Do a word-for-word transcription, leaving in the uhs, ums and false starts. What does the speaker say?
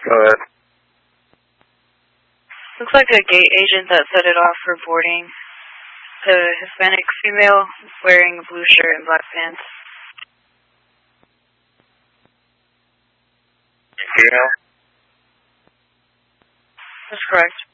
Go ahead. Looks like a gate agent that set it off for boarding. The Hispanic female wearing a blue shirt and black pants. Female? That's correct.